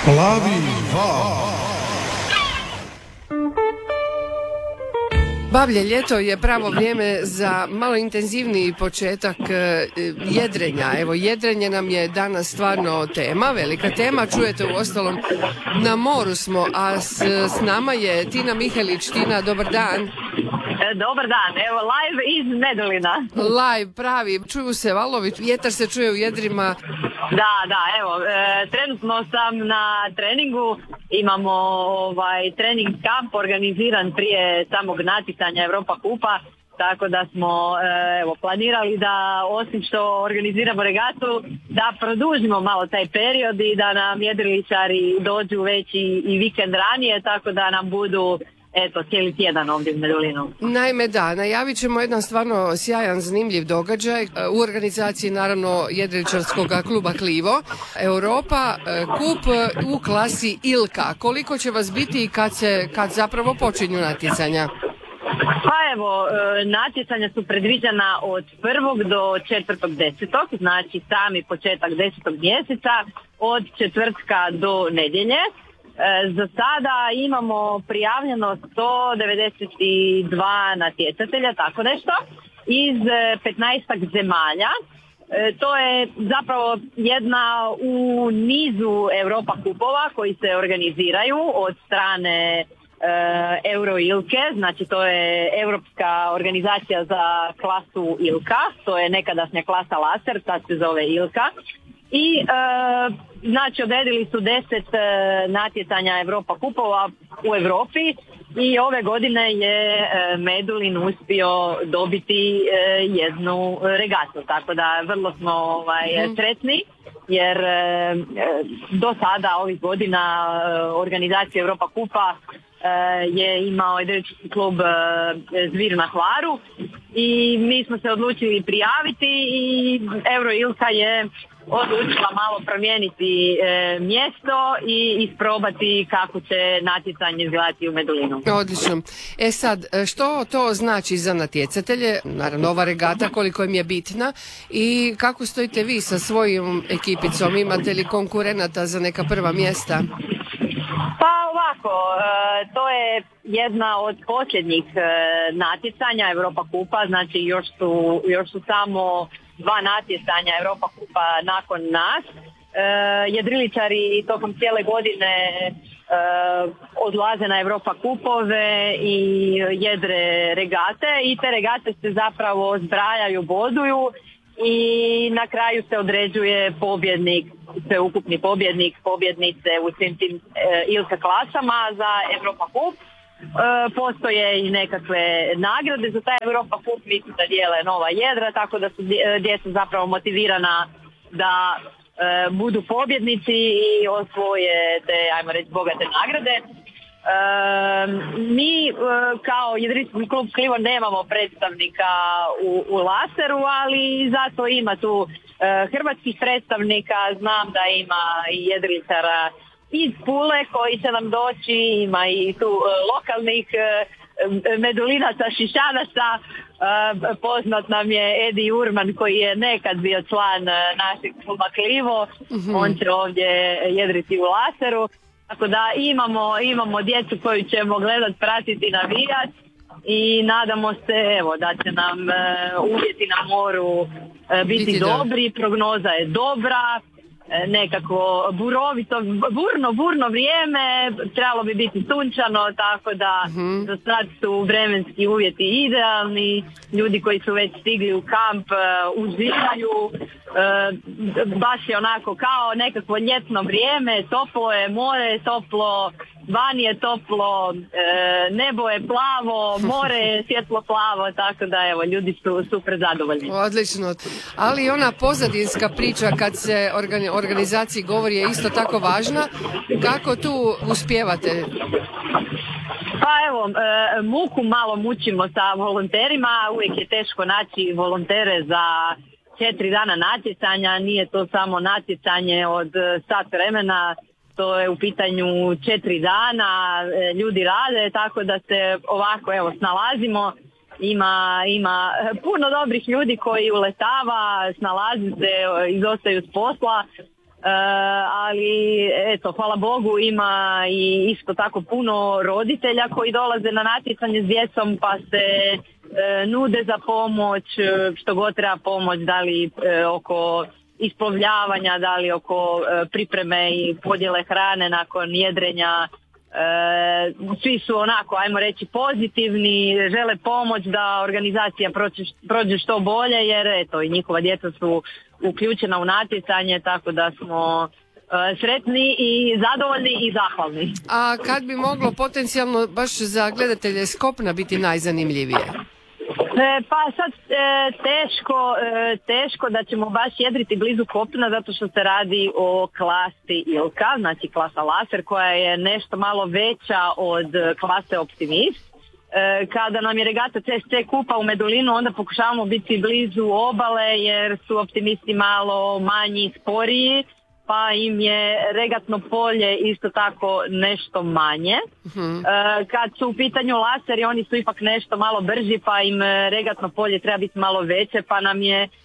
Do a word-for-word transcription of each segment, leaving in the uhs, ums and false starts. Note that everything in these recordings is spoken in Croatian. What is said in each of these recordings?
Plavi val. Bavlje ljeto je pravo vrijeme za malo intenzivniji početak jedrenja. Evo, jedrenje nam je danas stvarno tema, velika tema. Čujete, u ostalom, na moru smo, a s, s nama je Tina Mihelić. Tina, dobar dan. Dobar dan, evo live iz Medulina. Live, pravi, čuju se valovi, vjetar se čuje u jedrima. Da, da, evo, e, trenutno sam na treningu, imamo ovaj trening kamp organiziran prije samog natjecanja Europa Kupa, tako da smo e, evo, planirali da osim što organiziramo regatu, da produžimo malo taj period i da nam jedriličari dođu već i, i vikend ranije, tako da nam budu eto, cijeli tjedan ovdje u Medulinu. Naime, da, najavit ćemo jedan stvarno sjajan, zanimljiv događaj u organizaciji, naravno, jedriličarskog kluba Klivo. Europa kup u klasi Ilka. Koliko će vas biti i kad, se, kad zapravo počinju natjecanja? Pa evo, natjecanja su predviđena od prvog do četvrtog desetog, znači sami početak desetog mjeseca, od četvrtka do nedjelje. Za sada imamo prijavljeno sto devedeset dva natjecatelja, tako nešto, iz petnaestak zemalja. E, to je zapravo jedna u nizu Europa kupova koji se organiziraju od strane e, Euro Ilke, znači to je Europska organizacija za klasu Ilka, to je nekadašnja klasa Laser, sad se zove Ilka. I e, znači odredili su deset e, natjecanja Europa kupova u Europi i ove godine je e, Medulin uspio dobiti e, jednu regatu, tako da vrlo smo ovaj, mm. sretni jer e, do sada ovih godina e, organizacija Europa kupa e, je imao jedriličarski klub e, Zvir na Hvaru i mi smo se odlučili prijaviti i Euro Ilka je odlučila malo promijeniti e, mjesto i isprobati kako će natjecanje izgledati u Medulinu. Odlično. E sad, što to znači za natjecatelje? Naravno, ova regata koliko im je bitna i kako stojite vi sa svojim ekipicom? Imate li konkurenata za neka prva mjesta? Pa ovako, e, to je jedna od posljednjih e, natjecanja Europa kupa, znači još su, još su samo dva natjecanja Europa kupa nakon nas. E, jedriličari tokom cijele godine e, odlaze na Europa kupove i jedre regate i te regate se zapravo zbrajaju, boduju i na kraju se određuje pobjednik, sveukupni pobjednik, pobjednice u svim tim e, Ilka klasama za Europa kup. E, postoje i nekakve nagrade za taj Europa kup, mislim da dijele nova jedra, tako da su djeca zapravo motivirana da e, budu pobjednici i osvoje te, ajmo reći, bogate nagrade. E, mi e, kao jedriličarski klub Klivo nemamo predstavnika u, u Laseru, ali zato ima tu e, hrvatskih predstavnika, znam da ima i jedriličara iz Pule koji će nam doći, ima i tu uh, lokalnih uh, medulinaca, šišanaca, uh, poznat nam je Edi Urman koji je nekad bio član uh, našeg kluba Klivo, mm-hmm. On će ovdje jedriti u Laseru, tako da imamo, imamo djecu koju ćemo gledat, pratiti, navijat i nadamo se evo da će nam uh, uvjeti na moru uh, biti, biti dobri, prognoza je dobra, nekako burovito, burno, burno vrijeme, trebalo bi biti sunčano, tako da mm-hmm. do sad su vremenski uvjeti idealni, ljudi koji su već stigli u kamp uh, uživaju, uh, baš je onako kao nekakvo ljetno vrijeme, toplo je, more je toplo, van je toplo, e, nebo je plavo, more je svjetlo plavo, tako da evo, ljudi su super zadovoljni. Odlično, ali ona pozadinska priča kad se organi- organizaciji govori je isto tako važna. Kako tu uspijevate? Pa evo, e, muku malo mučimo sa volonterima, uvijek je teško naći volontere za četiri dana natjecanja, nije to samo natjecanje od sat vremena, to je u pitanju četiri dana, ljudi rade, tako da se ovako evo snalazimo. Ima, ima puno dobrih ljudi koji uletava, snalazi se, izostaju s posla ali eto, hvala Bogu ima i isto tako puno roditelja koji dolaze na natjecanje s djecom pa se e, nude za pomoć, što god treba pomoć, da li e, oko isplovljavanja, da li oko e, pripreme i podjele hrane nakon jedrenja. E, svi su onako, ajmo reći, pozitivni, žele pomoć da organizacija prođe, prođe što bolje, jer eto, i njihova djeca su uključena u natjecanje, tako da smo e, sretni i zadovoljni i zahvalni. A kad bi moglo potencijalno baš za gledatelje s kopna biti najzanimljivije? E, pa sad e, teško, e, teško da ćemo baš jedriti blizu kopna zato što se radi o klasi Ilka, znači klasa Laser koja je nešto malo veća od klase Optimist. E, kada nam je regata C S C kupa u Medulinu onda pokušavamo biti blizu obale jer su Optimisti malo manji, sporiji, pa im je regatno polje isto tako nešto manje. Uh-huh. E, kad su u pitanju laseri, oni su ipak nešto malo brži, pa im regatno polje treba biti malo veće, pa nam je e,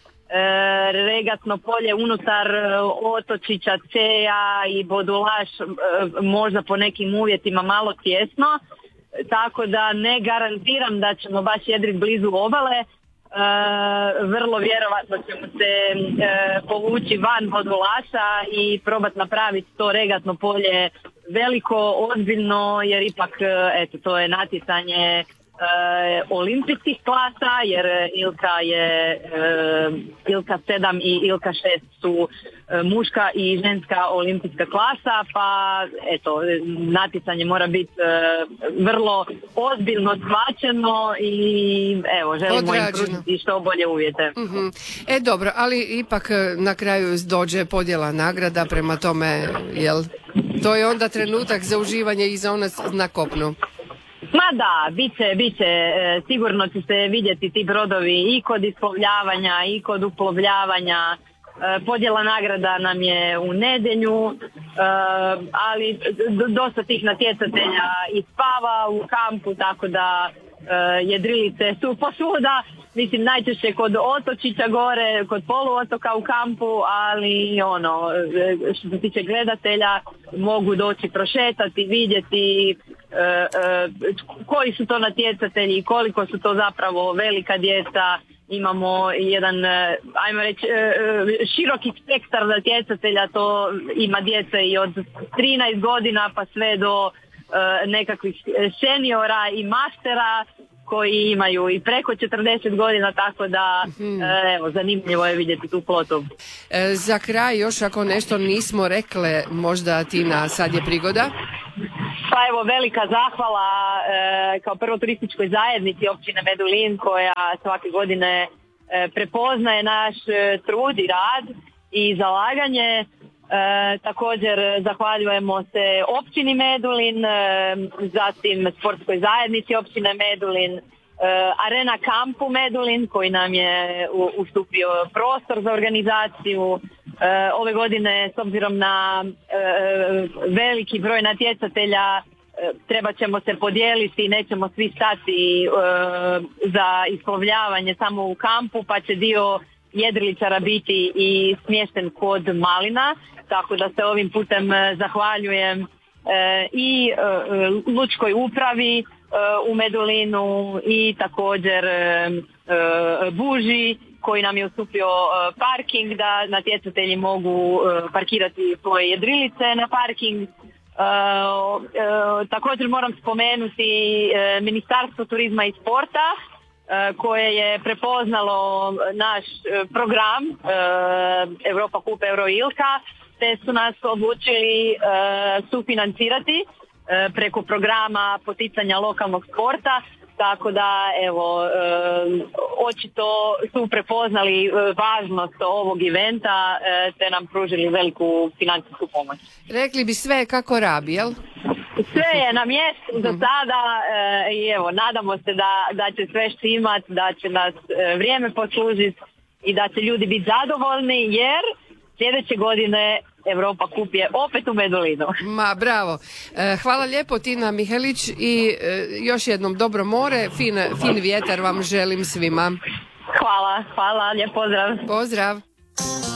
regatno polje unutar otočića Ceja i Bodulaš e, možda po nekim uvjetima malo tjesno, tako da ne garantiram da ćemo baš jedriti blizu obale. Uh, vrlo vjerovatno ćemo se uh, povući van Bodulaša i probati napraviti to regatno polje veliko, ozbiljno, jer ipak uh, eto, to je natjecanje uh, olimpijskih klasa, jer Ilka je uh, Ilka sedam i Ilka šest su uh, muška i ženska olimpijska klasa, pa eto, natjecanje mora biti uh, vrlo ozbiljno shvaćeno i evo, želimo im pružiti što bolje uvjete. Uh-huh. E dobro, ali ipak na kraju dođe podjela nagrada, prema tome, jel, to je onda trenutak za uživanje i za ono na kopnu. Ma da, bit će, bit će, e, sigurno će se vidjeti ti brodovi i kod isplovljavanja i kod uplovljavanja. E, podjela nagrada nam je u nedjelju, e, ali d- dosta tih natjecatelja i spava u kampu, tako da e, jedrilice su posvuda. Mislim, najčešće kod otočića gore, kod poluotoka u kampu, ali ono, što se tiče gledatelja, mogu doći prošetati, vidjeti e, e, koji su to natjecatelji, koliko su to zapravo velika djeca. Imamo jedan, ajmo reći, široki spektar natjecatelja, to ima djece i od trinaest godina pa sve do nekakvih seniora i mastera koji imaju i preko četrdeset godina, tako da hmm. evo, zanimljivo je vidjeti tu plotu. E, za kraj još ako nešto nismo rekle, možda Tina, sad je prigoda? Pa evo, velika zahvala e, kao prvo turističkoj zajednici općine Medulin koja svake godine e, prepoznaje naš e, trud i rad i zalaganje. E, također zahvaljujemo se općini Medulin, e, zatim sportskoj zajednici općine Medulin, e, Arena Kampu Medulin koji nam je u, ustupio prostor za organizaciju. E, ove godine s obzirom na e, veliki broj natjecatelja e, trebat ćemo se podijeliti, nećemo svi stati e, za isplovljavanje samo u kampu, pa će dio jedriličara biti i smješten kod Malina, tako da se ovim putem zahvaljujem e, i e, lučkoj upravi e, u Medulinu i također e, e, Buži koji nam je ustupio e, parking da natjecatelji mogu e, parkirati svoje jedrilice na parking. E, e, također moram spomenuti e, Ministarstvo turizma i sporta koje je prepoznalo naš program Europa Kup Euro Ilka, te su nas odlučili sufinancirati preko programa poticanja lokalnog sporta, tako da evo očito su prepoznali važnost ovog eventa te nam pružili veliku financijsku pomoć. Rekli bi sve kako rabi, jel? Sve je na mjestu za sada e, i evo, nadamo se da, da će sve štimat, da će nas e, vrijeme poslužiti i da će ljudi biti zadovoljni jer sljedeće godine Europa Kup je opet u Medulinu. Ma bravo. E, hvala lijepo Tina Mihelić i e, još jednom dobro more, fin, fin vjetar vam želim svima. Hvala, hvala, lijep pozdrav. Pozdrav.